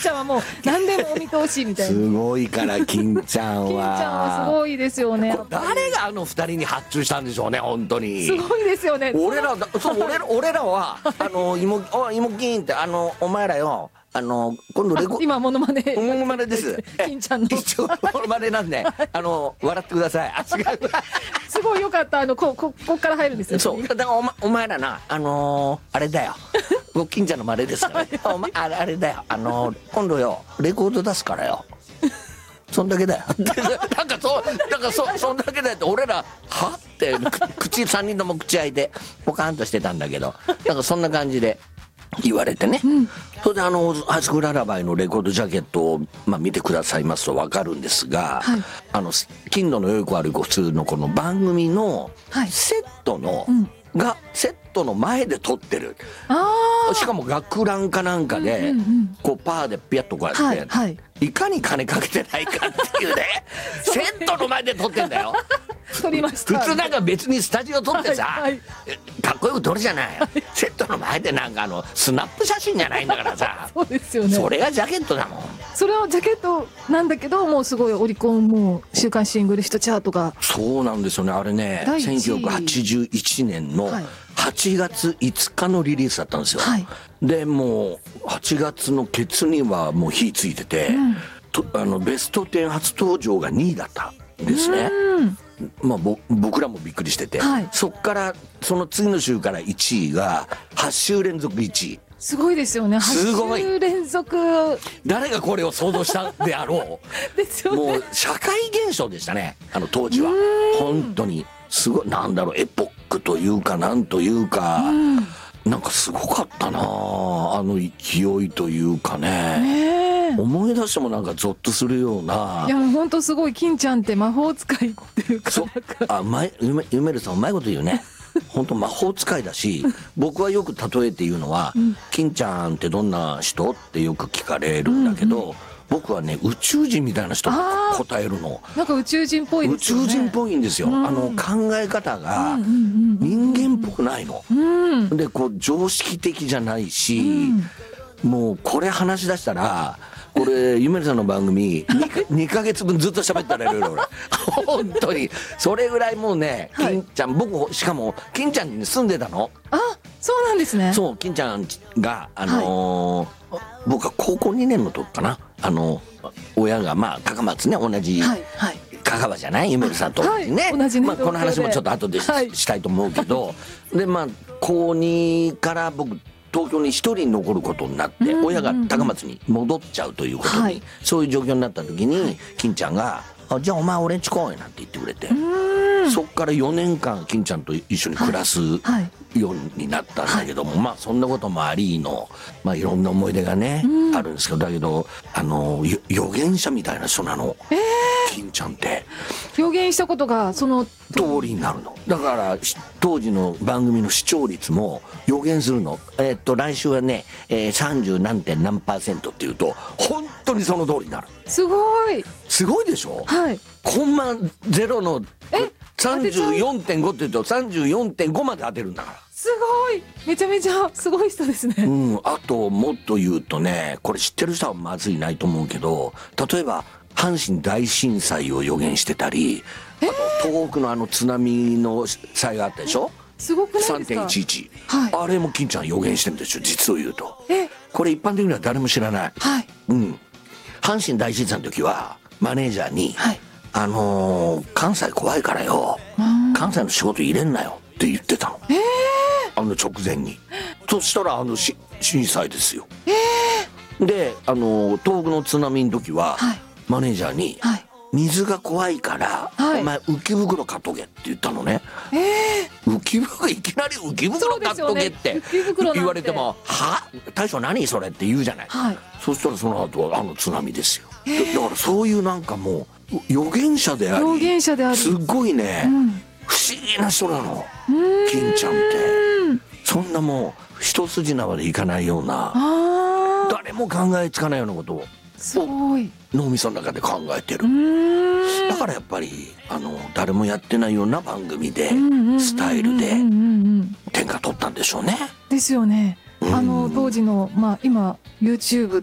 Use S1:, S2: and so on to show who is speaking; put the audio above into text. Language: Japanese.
S1: ちゃんはもう何でもお見通しみたいな。
S2: すごいから金ちゃん
S1: 金ちゃんはす
S2: は。
S1: ごいですよね。
S2: 誰があの二人に発注したんでしょうね本当に。
S1: すごいですよね。
S2: 俺らは妹金ってお前らよ今度
S1: 今モノマネ
S2: です
S1: 金ちゃんの
S2: 一応モノマネなんで笑ってください。違う
S1: すごいよかった。こっから入るんですよ。
S2: そうだからお前らなあれだよ金ちゃんの真似ですからねあれだよ今度よレコード出すからよそんだけだよそんだけだよって俺らはって口3人とも口開いてポカーンとしてたんだけどなんかそんな感じで言われてね、それでハイスクールララバイのレコードジャケットを、見てくださいますと分かるんですが、金土のよくある普通のこの番組のセットの、セットの前で撮ってる。しかも学ランかなんかで、こうパーでピャッとこうやって、いかに金かけてないかっていうねセットの前で撮ってんだよ。
S1: 撮りました。
S2: 普通なんか別にスタジオ撮ってさ、かっこよく撮るじゃない、セットの前でなんかスナップ写真じゃないんだからさ
S1: そうですよね。
S2: それがジャケットだもん。
S1: それはジャケットなんだけどもうすごいオリコンも週間シングルヒットチャートが。
S2: そうなんですよねあれね1981年の8月5日のリリースだったんですよ、でもう8月のケツにはもう火ついてて、ベスト10初登場が2位だったんですね。僕らもびっくりしてて、そっからその次の週から1位が8週連続1位。
S1: すごいですよね。8週連続。
S2: 誰がこれを想像したであろう
S1: ですよね。
S2: もう社会現象でしたね当時は。本当にすごいなんだろうエポックというかなんというか、なんかすごかったな勢いというかね。思い出してもなんかゾッとするような。
S1: いや本当すごい金ちゃんって魔法使いっていうか。
S2: ゆめるさんうまいこと言うね。本当魔法使いだし僕はよく例えて言うのは、金ちゃんってどんな人ってよく聞かれるんだけど、僕はね宇宙人みたいな人答えるの。
S1: なんか宇宙人っぽいですよね。
S2: 宇宙人っぽいんですよ、考え方が人間っぽくないの、でこう常識的じゃないし、もうこれ話し出したらこれゆめるさんの番組 2ヶ月分ずっと喋ってられるよ俺本当にそれぐらいもうね、金ちゃん僕しかも金ちゃんに住んでたの。
S1: そうなんですね。
S2: そう金ちゃんが僕は高校2年の時かな親が高松ね同じ香川じゃないゆめるさんとね、
S1: 同じね
S2: この話もちょっと後でしたいと思うけど、で高2から僕東京に一人残ることになって、親が高松に戻っちゃうということに、そういう状況になった時に、金ちゃんが「じゃあお前俺んち来い」なんて言ってくれて、そっから4年間金ちゃんと一緒に暮らすようになったんだけども、そんなこともありの、いろんな思い出がね、あるんですけど、だけど預言者みたいな人なの、金ちゃんって。
S1: 予言したことがその
S2: 通りになるの。だから当時の番組の視聴率も予言するの。来週はね、30何点何%っていうと本当にその通りになる。
S1: すごい
S2: でしょ。コンマゼロの34.5 っていうと 34.5 まで当てるんだから。
S1: すごいめちゃめちゃすごい人ですね。
S2: あともっと言うとね、これ知ってる人はまずいないと思うけど、例えば阪神大震災を予言してたり、あと東北の津波の災害あったでしょ。
S1: すごくないですか。
S2: 3.11、あれも金ちゃん予言してるんですよ実を言うと。これ一般的には誰も知らない。阪神大震災の時はマネージャーに、関西怖いからよ関西の仕事入れんなよって言ってたの。直前に。そしたら震災ですよ。で東北の津波の時は、マネージャーに、水が怖いから、お前浮き袋買っとけって言ったのね。浮き袋いきなり浮き袋買っとけって言われても「は大将何それ」って言うじゃない。そしたらその後津波ですよ。だからそういうなんかもう預言者でありすごいね、不思議な人なの金ちゃんって。そんなもう一筋縄でいかないような、誰も考えつかないようなことを脳みその中で考えてる。だからやっぱり誰もやってないような番組でスタイルで天下取ったんでしょうね。
S1: ですよね。当時の今 YouTube